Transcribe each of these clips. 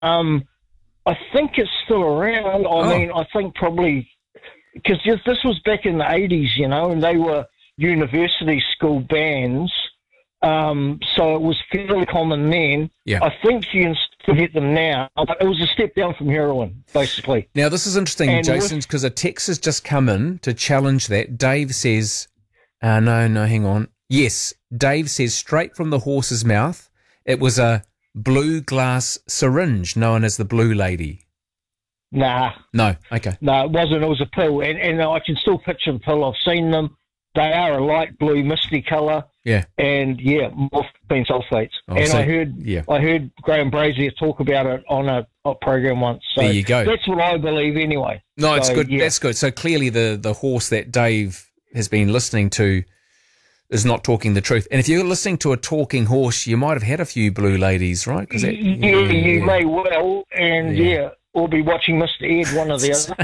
I think it's still around. I mean, I think probably because this was back in the 80s, and they were university school bands. So it was fairly common then. Yeah. I think you can still get them now, but it was a step down from heroin, basically. Now, this is interesting, And Jason, because a text has just come in to challenge that. Dave says, no, hang on. Yes, Dave says straight from the horse's mouth, it was a blue glass syringe known as the Blue Lady. Nah. No, okay. No, it wasn't. It was a pill. And I can still picture the pill. I've seen them. They are a light blue, misty colour. Yeah. And, morphine sulfates. Oh, and so- I heard Graham Brazier talk about it on a program once. So There you go. That's what I believe anyway. No, it's So, good. yeah. That's good. So clearly the horse that Dave has been listening to is not talking the truth. And if you're listening to a talking horse, you might have had a few Blue Ladies, right? You may well. And, or be watching Mr. Ed, one or the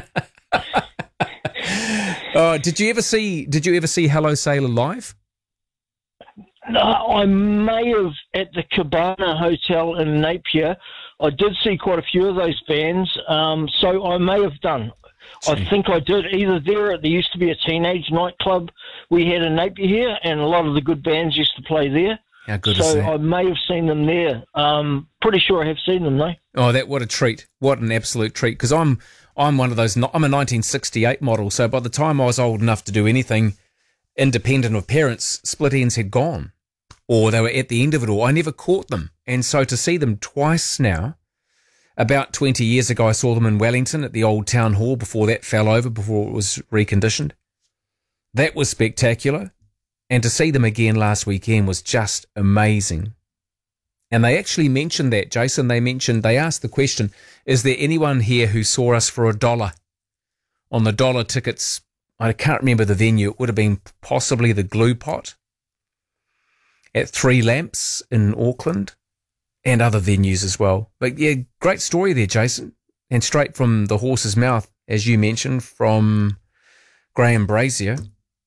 other. Did you ever see Hello Sailor live? No, I may have at the Cabana Hotel in Napier. I did see quite a few of those bands, so I may have done. I think I did either there. There used to be a teenage nightclub we had in Napier here, and a lot of the good bands used to play there. How good so is that? I may have seen them there. Pretty sure I have seen them though. Oh, what a treat! What an absolute treat! Because I'm one of those. I'm a 1968 model, so by the time I was old enough to do anything independent of parents, Split Enz had gone, or they were at the end of it all. I never caught them, and so to see them twice now. About 20 years ago, I saw them in Wellington at the old town hall before that fell over, before it was reconditioned. That was spectacular. And to see them again last weekend was just amazing. And they actually mentioned that, Jason. They asked the question, is there anyone here who saw us for $1 on the dollar tickets? I can't remember the venue. It would have been possibly the Glue Pot at Three Lamps in Auckland. And other venues as well. But yeah, great story there, Jason. And straight from the horse's mouth, as you mentioned, from Graham Brazier.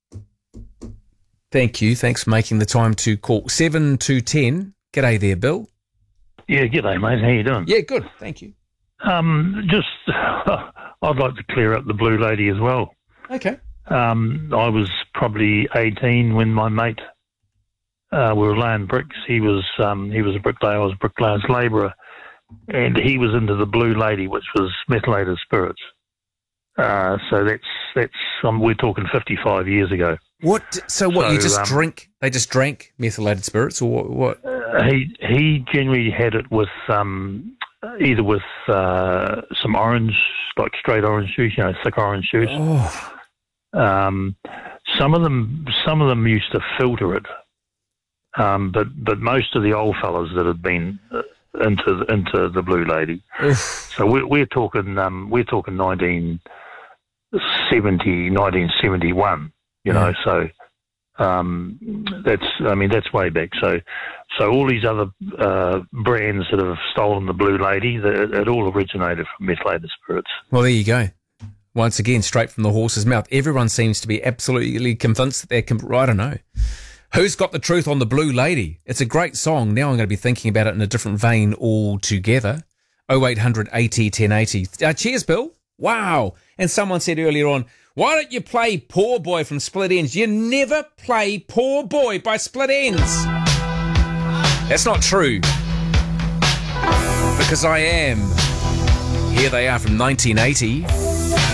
Thank you. Thanks for making the time to call. 7 to 10. G'day there, Bill. Yeah, g'day, mate. How you doing? Yeah, good. Thank you. I'd like to clear up the Blue Lady as well. Okay. I was probably 18 when my mate... we were laying bricks. He was a bricklayer. I was a bricklayer's labourer, and he was into the Blue Lady, which was methylated spirits. So that's we're talking 55 years ago. What? So what? You just drink? They just drank methylated spirits, or what? He generally had it with either with some orange, like straight orange juice, thick orange juice. Oh. Some of them used to filter it. But most of the old fellas that had been into the Blue Lady. Oof. So we're talking 1970, 1971. So that's way back. So all these other brands that have stolen the Blue Lady, it all originated from methylated spirits. Well, there you go. Once again, straight from the horse's mouth. Everyone seems to be absolutely convinced that they're. I don't know. Who's got the truth on the Blue Lady? It's a great song. Now I'm going to be thinking about it in a different vein altogether. 0800 80 1080. Cheers, Bill. Wow. And someone said earlier on, why don't you play Poor Boy from Split Enz? You never play Poor Boy by Split Enz. That's not true. Because I am. Here they are from 1980.